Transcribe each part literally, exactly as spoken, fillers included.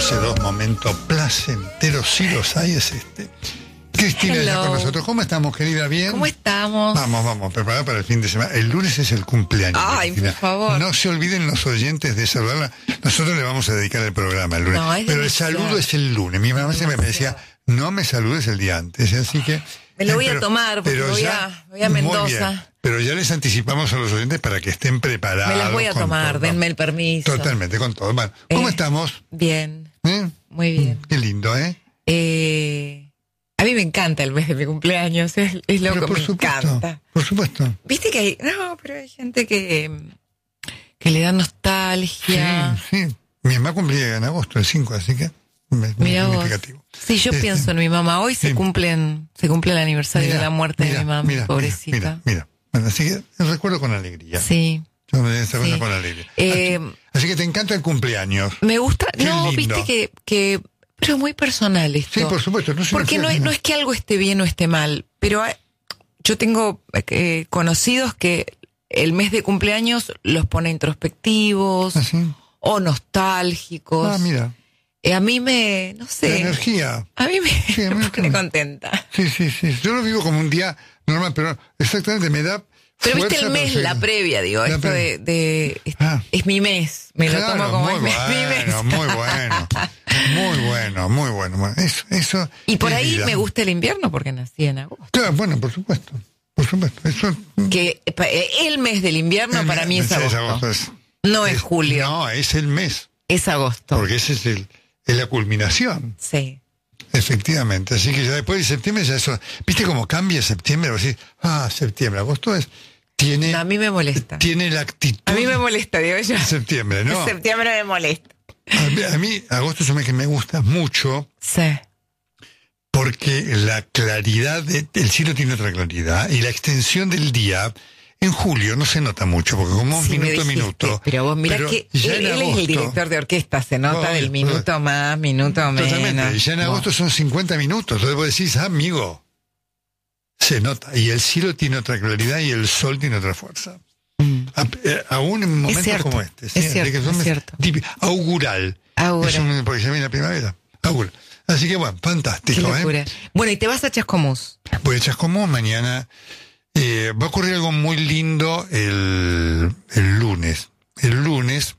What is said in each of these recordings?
catorce dos, momento placentero, si los hay, es este. Cristina Hello. ya con nosotros. ¿Cómo estamos, querida? ¿Bien? ¿Cómo estamos? Vamos, vamos, preparada para el fin de semana. El lunes es el cumpleaños. Ay, Cristina. por favor. No se olviden los oyentes de saludarla. Nosotros le vamos a dedicar el programa el lunes. No, es Pero el demasiado. saludo es el lunes. Mi mamá siempre me decía, no me saludes el día antes. Así que... Me lo voy pero- a tomar porque pero voy, ya- a, voy a muy Mendoza. bien. Pero ya les anticipamos a los oyentes para que estén preparados. Me las voy a con tomar, todo. denme el permiso. Totalmente, con todo. Bueno, ¿cómo Eh, estamos? Bien, ¿Eh? muy bien. Qué lindo, ¿eh? Eh, a mí me encanta el mes de mi cumpleaños, es, es lo Pero que por me supuesto, encanta. por supuesto. Viste que hay, no, pero hay gente que, que le da Sí, nostalgia. sí. Mi mamá cumplía en agosto, el cinco, así que es muy Mira vos. significativo. Sí, yo Este, pienso en mi mamá. Hoy se sí. cumplen, se cumple el aniversario Mira, de la muerte mira, de mi mamá, mira, pobrecita. Mira, mira. Bueno, así que el recuerdo con alegría. Sí. Yo me doy esa cosa Sí. con alegría. Eh, así, así que te encanta el cumpleaños. Me gusta, Qué no, lindo. viste que, que, pero es muy personal esto. Sí, por supuesto. No se Porque me no es, no es que algo esté bien o esté mal, pero hay- yo tengo eh, conocidos que el mes de cumpleaños los pone introspectivos ¿Ah, sí? o nostálgicos. Ah, mira. Eh, a mí me, no La sé, energía. a mí me, Sí, a mí me pone también. contenta. Sí, sí, sí. Yo lo vivo como un día normal, pero exactamente me da. Pero viste fuerza el mes, para la seguir. previa, digo, La esto pre- de, de es, Ah. es mi mes, me lo Claro, tomo como muy es mi- bueno, mi mes. muy bueno, muy bueno, muy bueno. Bueno, Eso, eso Y por es ahí vida. me gusta el invierno porque nací en agosto. Claro, bueno, por supuesto, por supuesto. Eso, Que pa- eh, el mes del invierno para mí es Sí, agosto. es- No es es- julio, No, es el mes, es agosto. porque ese es el, es la culminación, Sí. efectivamente. Así que ya después de septiembre ya eso, ¿viste cómo cambia septiembre? Vos decís, ah, septiembre, agosto es, tiene, A mí me molesta. tiene la actitud A mí me molesta, digo yo. de septiembre, ¿no? Septiembre me molesta. A mí, a mí, agosto es un mes que me gusta mucho, Sí. porque la claridad, de, el cielo tiene otra claridad, y la extensión del día, en julio no se nota mucho, porque como Sí, me minuto a dijiste, minuto. Pero vos mirá pero que ya él, en él es el agosto- director de orquesta, se nota Obvio, del minuto más, minuto Totalmente, menos. y ya en agosto son cincuenta minutos, entonces vos decís, ah, amigo, se nota, y el cielo tiene otra claridad y el sol tiene otra fuerza. Mm. A- eh, aún en momentos cierto, como este. es ¿sí? Así cierto, que son es mes- cierto. tipi- augural. Augural. Es un- porque se viene la primavera. Augural. Así que bueno, Qué fantástico, locura. ¿eh? Bueno, y te vas a Chascomús. Pues Chascomús mañana eh, va a ocurrir algo muy lindo el, el lunes. El lunes,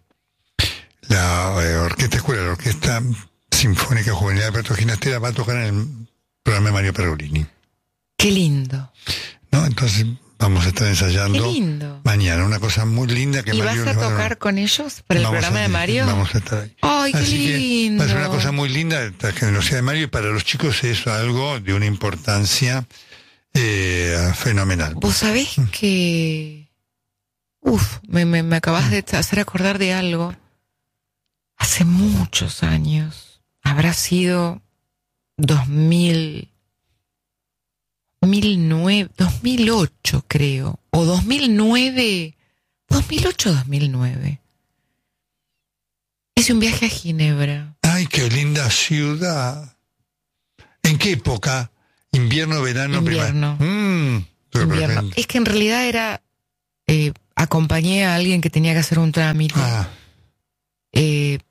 la eh, Orquesta Escuela, la Orquesta Sinfónica Juvenil de Alberto Ginastera va a tocar en el programa de Mario Pergolini, Qué lindo. ¿no? Entonces vamos a estar Qué ensayando lindo. mañana, una cosa muy linda que ¿Y Mario vas a nos va dar. tocar con ellos para el Vamos programa a- de Mario? Vamos a estar ahí. Ay, qué Así que lindo. va a ser una cosa muy linda, la generosidad de Mario, y para los chicos es algo de una importancia eh, fenomenal. Vos sabés que... Uf, me, me, me acabas de hacer acordar de algo. Hace muchos años, habrá sido dos mil, dos mil nueve, dos mil ocho creo, o dos mil nueve, dos mil ocho, dos mil nueve. Hice un viaje a Ginebra. Ay, qué linda ciudad. ¿En qué época? ¿Invierno, verano, Invierno. primavera? Mm, de Invierno. repente. Es que en realidad era, eh, acompañé a alguien que tenía que hacer un trámite. Ah, Eh,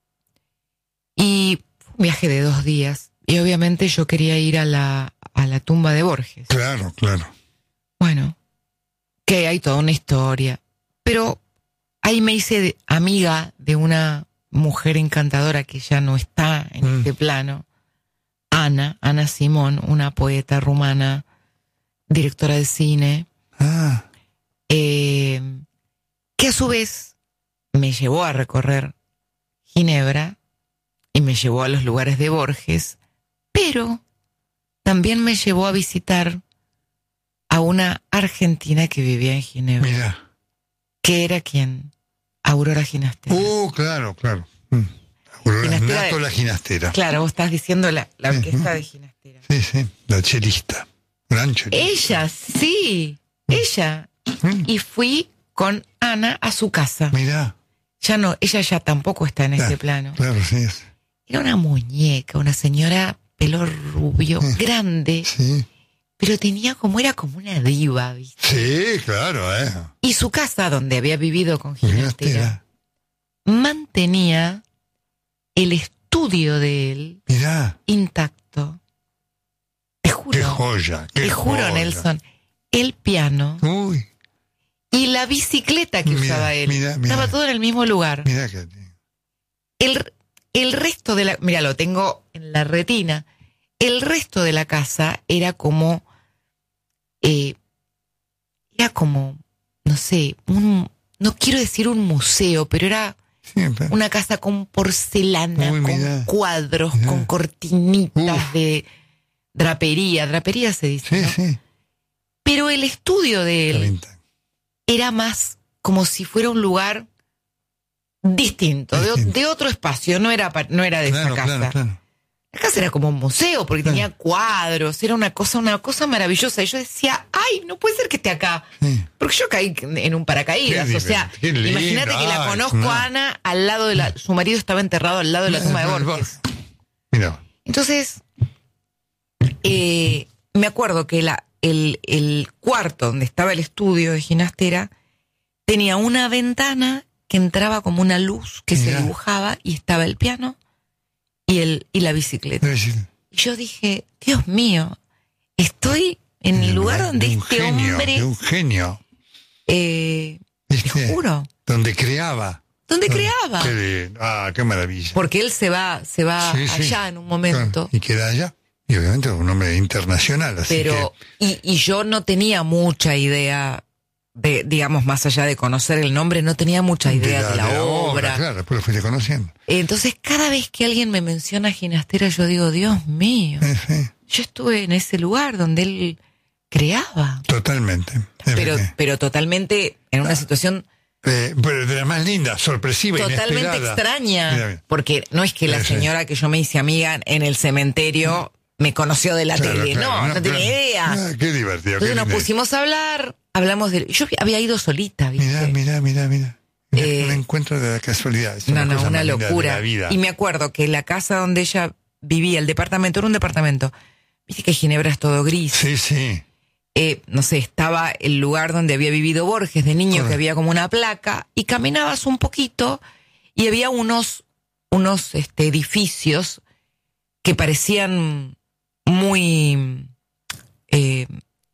y fue un viaje de dos días. Y obviamente yo quería ir a la, a la tumba de Borges. claro, claro. Bueno, que hay toda una historia. Pero ahí me hice de- amiga de una mujer encantadora que ya no está en Mm. este plano. Ana, Ana Simón, una poeta rumana, directora de cine, Ah, eh, que a su vez me llevó a recorrer Ginebra y me llevó a los lugares de Borges, pero también me llevó a visitar a una argentina que vivía en Ginebra, mira. que era quien, Aurora Ginastera. Uh, claro, claro. Mm. Aurora Ginastera Nato, de- la ginastera. Claro, vos estás diciendo la, la Sí. orquesta de Ginastera. Sí, sí, la chelista. Gran chelista. Ella, sí, ella. Mm, Y fui con Ana a su casa. Mirá, Ya no, ella ya tampoco está en Claro. este plano. claro, sí, es. Era una muñeca, una señora pelo rubio, Mm. grande, Sí, pero tenía como, era como una diva, ¿viste? sí, claro, eh. Y su casa, donde había vivido con Ginastera, Ginastera. mantenía el estudio estudio de él, Mirá. intacto. Te juro. Qué joya. Qué te juro, joya. Nelson. El piano Uy. y la bicicleta que Mirá, usaba él. mirá, mirá. Estaba todo en el mismo lugar. Mirá que... El, el resto de la... Mira, lo tengo en la retina. El resto de la casa era como... Eh, era como, no sé, un... No quiero decir un museo, pero era Siempre. una casa con porcelana, Uy, con mirá. cuadros, Mirá. con cortinitas Uf. de drapería. Drapería se dice, Sí, ¿no? sí. Pero el estudio de él Treinta. era más como si fuera un lugar distinto, de, o- Distinto. de otro espacio, no era, pa- no era de Claro, esa casa. claro, claro. La casa era como un museo porque Claro. tenía cuadros, era una cosa, una cosa maravillosa. Y yo decía, ay, no puede ser que esté acá. Sí. Porque yo caí en un paracaídas. Qué O sea, lindo, qué lindo, imagínate que la ay, conozco no. a Ana al lado de la. Su marido estaba enterrado al lado de la tumba de Borges. Mira. Entonces, eh, me acuerdo que la, el, el cuarto donde estaba el estudio de Ginastera tenía una ventana que entraba como una luz que se Mirá. dibujaba y estaba el piano y, el, y la bicicleta. Debe decir, Y yo dije, Dios mío, estoy en el lugar donde de un este genio, hombre, de un genio. eh, te ¿Viste? juro, Donde creaba. donde Donde- creaba. Qué lindo. Ah, qué maravilla. Porque él se va, se va Sí, sí. allá en un momento. Claro, y queda allá. Y obviamente es un hombre internacional, así Pero, y, y yo no tenía mucha idea de, digamos, más allá de conocer el nombre, no tenía mucha que... idea de la, obra. Claro, después lo fuiste conociendo. Entonces, cada vez que alguien me menciona Ginastera, yo digo, Dios mío, Sí, sí, yo estuve en ese lugar donde él creaba. totalmente. Es Pero, verdad. pero totalmente en una situación Eh, pero de la más linda, sorpresiva, totalmente inesperada. extraña. Mira, mira. Porque no es que la Sí, sí. señora que yo me hice amiga en el cementerio me conoció de la Claro, tele. claro, no, no, tenía claro. idea. Ah, qué divertido. Entonces qué nos lindo. pusimos a hablar, hablamos de... Yo había ido solita, ¿viste? Mirá, mirá, mirá, mirá. Mirá, Eh, un encuentro de la casualidad. Es No, una no, cosa una más linda de locura. la vida. Y me acuerdo que la casa donde ella vivía, el departamento, era un departamento. Viste que Ginebra es todo gris. Sí, sí. Eh, no sé, estaba el lugar donde había vivido Borges de niño, Correcto. que había como una placa, y caminabas un poquito y había unos, unos este, edificios que parecían muy eh,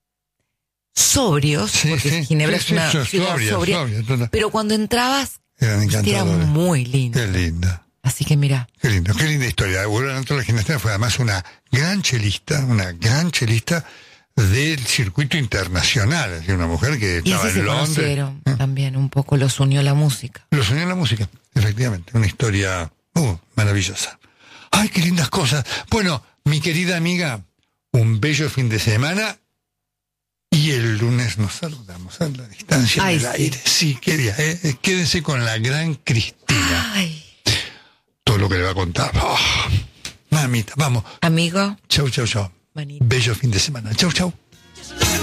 sobrios, Sí, porque sí. Ginebra Sí, es una sí, son ciudad sobrias, sobria, sobrias, total. pero cuando entrabas, Eran viste, era encantadores. muy lindo. Qué linda. Así que mira, Qué lindo, qué linda historia. Aurora Antola Ginastera fue además una gran chelista, una gran chelista del circuito internacional. Es decir, una mujer que y estaba así se en Londres. conocieron ¿Eh? también, un poco los unió la música. Los unió en la música, efectivamente. Una historia uh, maravillosa. ¡Ay, qué lindas cosas! Bueno, mi querida amiga, un bello fin de semana. Y el lunes nos saludamos a la distancia Ay, del sí. aire. Sí, qué día, ¿eh? Quédense con la gran Cristina. Ay, Todo lo que le va a contar. Oh, mamita, vamos. amigo, Chau, chau, chau. manito. Bello fin de semana. Chau, chau.